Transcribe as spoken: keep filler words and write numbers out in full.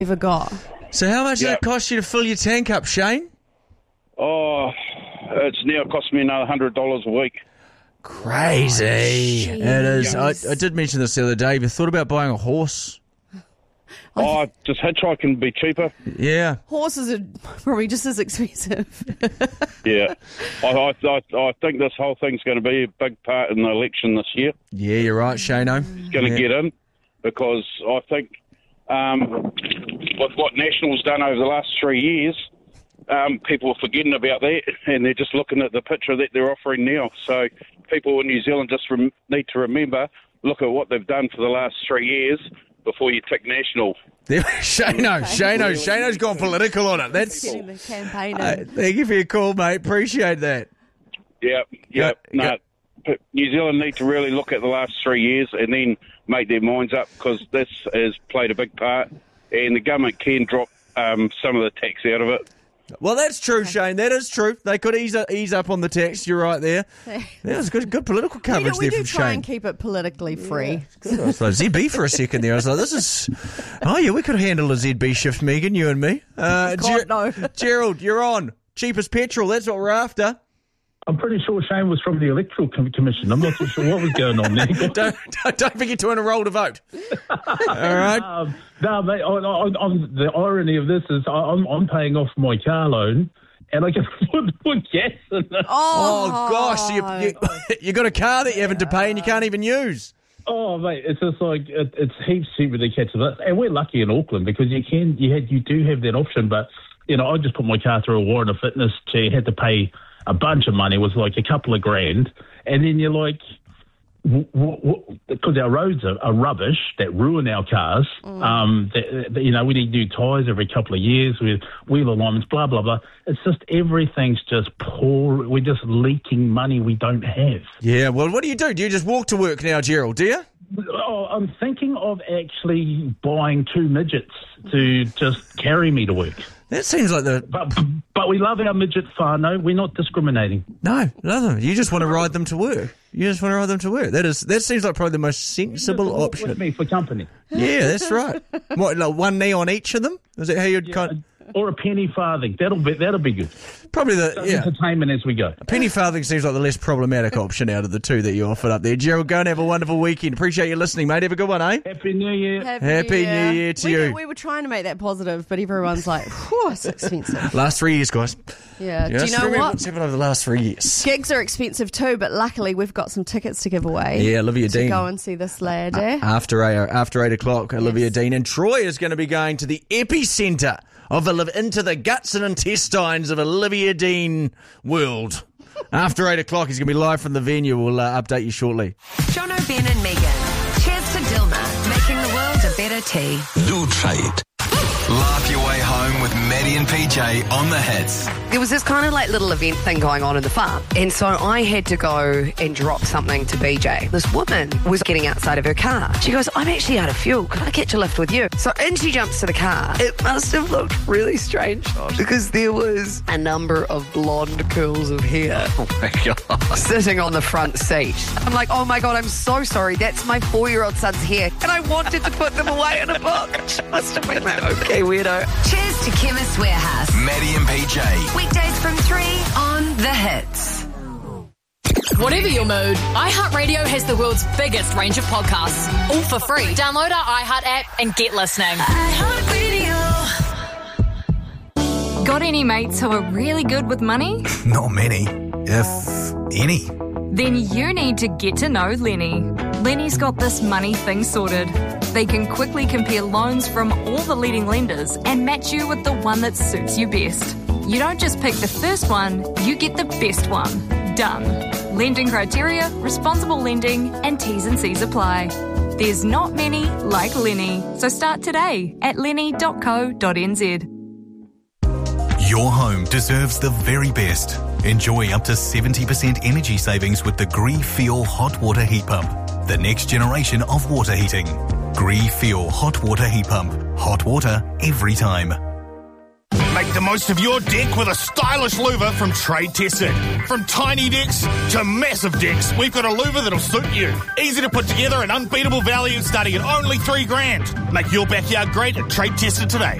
ever got. So how much Yep. does it cost you to fill your tank up, Shane? Oh, it's now costing me another one hundred dollars a week. Crazy. Oh, it is. I, jeez. I did mention this the other day. Have you thought about buying a horse? Oh, just hitchhiking would be cheaper. Yeah. Horses are probably just as expensive. Yeah. I, I, I, I think this whole thing's going to be a big part in the election this year. Yeah, you're right, Shano. It's going to yeah. get in because I think um, with what National's done over the last three years, um, people are forgetting about that and they're just looking at the picture that they're offering now. So people in New Zealand just rem- need to remember, look at what they've done for the last three years before you tick National. There- Shano, Shano, Shano's gone political on it. That's. Getting the campaign in. Uh, thank you for your call, mate. Appreciate that. Yeah, yeah. Go- No, P- New Zealand need to really look at the last three years and then make their minds up because this has played a big part and the government can drop um, some of the tax out of it. Well, that's true, Shane. That is true. They could ease up, ease up on the tax. You're right there. That was good, good political we do, coverage we there do from try Shane. and keep it politically free. Good. I was like Z B for a second there. I was like, this is... Oh, yeah, we could handle a Z B shift, Megan, you and me. Uh, God, no. Gerald, you're on. Cheapest petrol, that's what we're after. I'm pretty sure Shane was from the Electoral Com- Commission. I'm not too sure what was going on there. don't, don't, don't forget to enrol to vote. All right. Um, no, mate, I, I, I'm, the irony of this is I, I'm, I'm paying off my car loan and I can put, put gas in it. Oh, gosh. You, you, you got a car that you haven't to pay and you can't even use. Oh, mate, it's just like, it, it's heaps cheaper to catch it. And we're lucky in Auckland because you can, you had, you do have that option. But, you know, I just put my car through a Warren Fitness check, had to pay a bunch of money. It was like a couple of grand. And then you're like, because our roads are, are rubbish that ruin our cars. Mm. Um, that, that, you know, we need new tyres every couple of years with wheel alignments, blah, blah, blah. It's just everything's just poor. We're just leaking money we don't have. Yeah, well, what do you do? Do you just walk to work now, Gerald, do you? Oh, I'm thinking of actually buying two midgets to just carry me to work. That seems like the... But but we love our midget whānau. We're not discriminating. No, no, you just want to ride them to work. You just want to ride them to work. That is that seems like probably the most sensible Walk option. with me for company. Yeah, that's right. What, like one knee on each of them? Is that how you'd Yeah, kind of... Or a penny farthing. That'll be that'll be good. Probably the... Yeah. Entertainment as we go. A penny farthing seems like the less problematic option out of the two that you offered up there. Gerald, go and have a wonderful weekend. Appreciate you listening, mate. Have a good one, eh? Happy New Year. Happy New Year to we you. Did, we were trying to make that positive, but everyone's like, whew, it's expensive. Last three years, guys. Yeah. Just Do you know remember what? what's happened over the last three years. Gigs are expensive too, but luckily we've got some tickets to give away. Yeah, Olivia to Dean. go and see this lad, eh? After eight, after eight o'clock, Olivia Yes. Dean. And Troy is going to be going to the epicentre of Olivia, into the guts and intestines of Olivia Dean world. After eight o'clock, he's going to be live from the venue. We'll uh, update you shortly. Jono, Ben and Megan. Cheers to Dilma, making the world a better tea. New trade. Laugh your way home with Maddie and P J on the hits. There was this kind of like little event thing going on in the farm. And so I had to go and drop something to B J. This woman was getting outside of her car. She goes, I'm actually out of fuel. Could I catch a lift with you? So in she jumps to the car. It must have looked really strange because there was a number of blonde curls of hair Oh my God. sitting on the front seat. I'm like, oh my God, I'm so sorry. That's my four-year-old son's hair. And I wanted to put them away in a book. She must have been like, okay, weirdo. Cheers to Chemist Warehouse. Maddie and P J. Weekdays from three on The Hits. Whatever your mood, iHeartRadio has the world's biggest range of podcasts, all for free. Download our iHeart app and get listening. Got any mates who are really good with money? Not many, if any. Then you need to get to know Lenny. Lenny's got this money thing sorted. They can quickly compare loans from all the leading lenders and match you with the one that suits you best. You don't just pick the first one, you get the best one. Done. Lending criteria, responsible lending, and T's and C's apply. There's not many like Lenny, so start today at lenny dot co dot n z. Your home deserves the very best. Enjoy up to seventy percent energy savings with the Gree Fuel Hot Water Heat Pump, the next generation of water heating. Gree Fuel Hot Water Heat Pump. Hot water every time. Make the most of your deck with a stylish louver from Trade Tested. From tiny decks to massive decks, we've got a louver that'll suit you. Easy to put together, an unbeatable value starting at only three grand. Make your backyard great at Trade Tested today.